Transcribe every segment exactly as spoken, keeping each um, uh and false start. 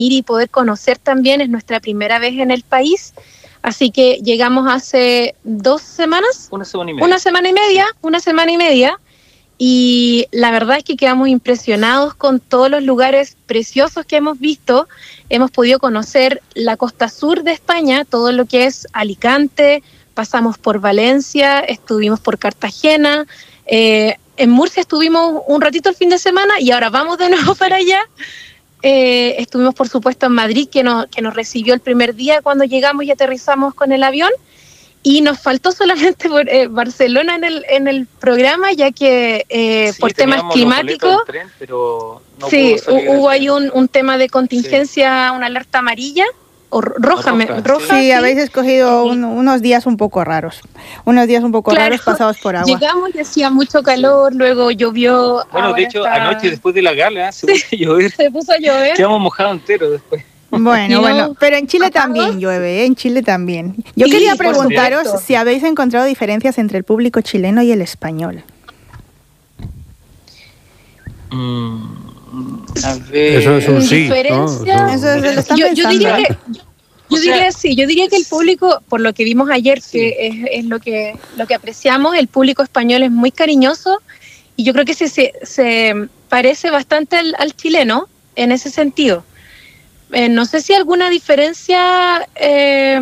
y poder conocer también. Es nuestra primera vez en el país, así que llegamos hace dos semanas, una semana y media, una semana y media, una semana y media, y la verdad es que quedamos impresionados con todos los lugares preciosos que hemos visto. Hemos podido conocer la costa sur de España, todo lo que es Alicante, pasamos por Valencia, estuvimos por Cartagena, eh, en Murcia estuvimos un ratito el fin de semana y ahora vamos de nuevo para allá. Eh, estuvimos por supuesto en Madrid, que nos, que nos recibió el primer día cuando llegamos y aterrizamos con el avión, y nos faltó solamente por, eh, Barcelona en el, en el programa, ya que eh, sí, por temas climáticos, tren, pero no sí, hubo ahí un, un tema de contingencia, sí. Una alerta amarilla, o roja, roja, roja sí, sí, habéis escogido un, unos días un poco raros, unos días un poco claro, raros pasados por agua. Llegamos y hacía mucho calor, sí. Luego llovió. Bueno, de hecho, está... anoche después de la gala se sí, puso a llover. Se puso a llover. Quedamos mojados enteros después. Bueno, no, bueno, pero en Chile también llueve, ¿eh? En Chile también. Yo sí, quería preguntaros si habéis encontrado diferencias entre el público chileno y el español. Mm, a ver. Eso es un sí, ¿no? Eso es, lo están yo, pensando. yo diría que... Yo, Yo diría sí, yo diría que el público, por lo que vimos ayer, sí. que es, es lo que lo que apreciamos, el público español es muy cariñoso y yo creo que se, se, se parece bastante al, al chileno en ese sentido. Eh, no sé si alguna diferencia eh,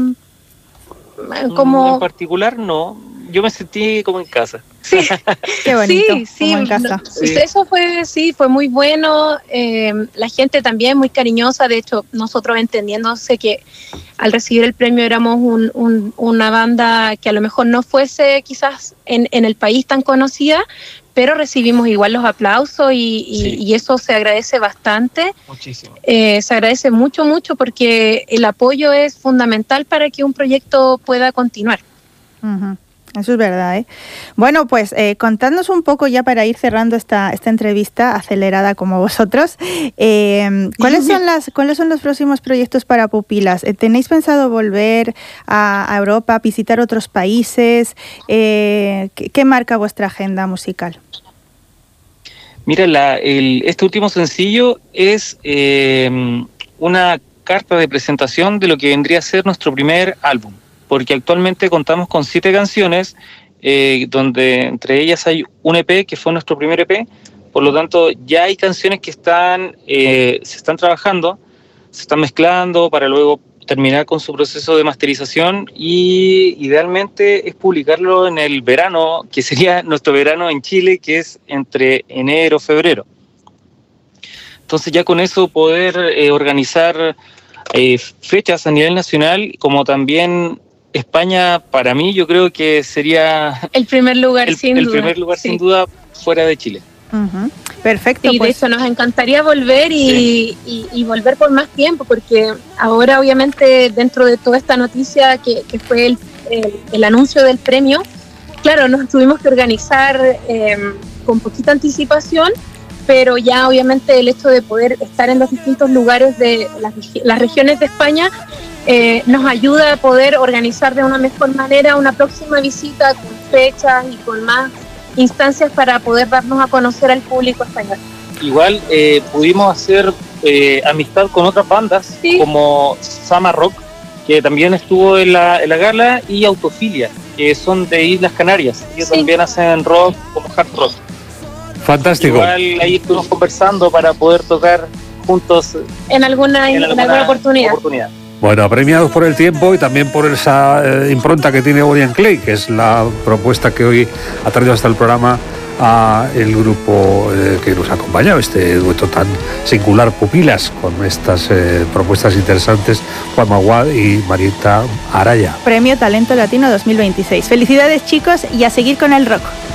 como... En particular no, yo me sentí como en casa. Sí, qué bonito, sí, sí, como en casa. Sí. Eso fue, sí, fue muy bueno. Eh, la gente también muy cariñosa. De hecho, nosotros entendiéndose que al recibir el premio éramos un, un, una banda que a lo mejor no fuese quizás en, en el país tan conocida, pero recibimos igual los aplausos y, y, sí. y eso se agradece bastante. Muchísimo. Eh, se agradece mucho, mucho porque el apoyo es fundamental para que un proyecto pueda continuar. Uh-huh. Eso es verdad, ¿eh? Bueno, pues eh, contadnos un poco ya para ir cerrando esta, esta entrevista acelerada como vosotros. Eh, ¿cuáles son las cuáles son los próximos proyectos para Pupilas? ¿Tenéis pensado volver a, a Europa, visitar otros países? Eh, ¿qué, ¿Qué marca vuestra agenda musical? Mira, la, el, este último sencillo es eh, una carta de presentación de lo que vendría a ser nuestro primer álbum, porque actualmente contamos con siete canciones, eh, donde entre ellas hay un E P que fue nuestro primer E P, por lo tanto ya hay canciones que están eh, se están trabajando, se están mezclando para luego terminar con su proceso de masterización y idealmente es publicarlo en el verano, que sería nuestro verano en Chile, que es entre enero y febrero. Entonces ya con eso poder eh, organizar eh, fechas a nivel nacional, como también España, para mí, yo creo que sería el primer lugar, el, sin el duda. primer lugar sí. sin duda fuera de Chile. Uh-huh. Perfecto. Sí, pues. de hecho nos encantaría volver y, sí. y, y volver por más tiempo, porque ahora obviamente dentro de toda esta noticia que, que fue el, el, el anuncio del premio, claro, nos tuvimos que organizar eh, con poquita anticipación, pero ya obviamente el hecho de poder estar en los distintos lugares de las, las regiones de España eh, nos ayuda a poder organizar de una mejor manera una próxima visita con fechas y con más instancias para poder darnos a conocer al público español. Igual eh, pudimos hacer eh, amistad con otras bandas, ¿sí? Como Sama Rock, que también estuvo en la, en la gala, y Autofilia, que son de Islas Canarias. Ellos sí. también hacen rock como hard rock. Fantástico. Igual ahí estuvimos conversando para poder tocar juntos en alguna, en alguna, en alguna oportunidad. oportunidad. Bueno, premiados por el tiempo y también por esa eh, impronta que tiene Orion Clay, que es la propuesta que hoy ha traído hasta el programa a el grupo eh, que nos ha acompañado, este dueto tan singular, Pupilas, con estas eh, propuestas interesantes, Juan Maguad y Marieta Araya. Premio Talento Latino dos mil veintiséis. Felicidades, chicos, y a seguir con el rock.